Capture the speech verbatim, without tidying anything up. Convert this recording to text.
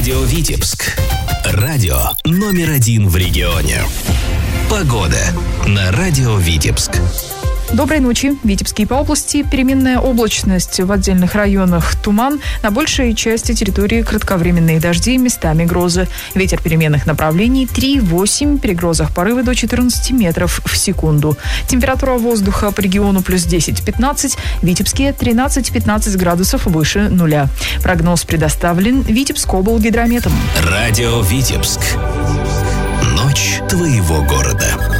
Радио Витебск. Радио номер один в регионе. Погода на Радио Витебск. Доброй ночи. В Витебске и по области переменная облачность. В отдельных районах туман. На большей части территории кратковременные дожди, местами грозы. Ветер переменных направлений три-восемь. При грозах порывы до четырнадцати метров в секунду. Температура воздуха по региону плюс десять-пятнадцать. В Витебске тринадцать-пятнадцать градусов выше нуля. Прогноз предоставлен Витебскоблгидрометом. Радио Витебск. Ночь твоего города.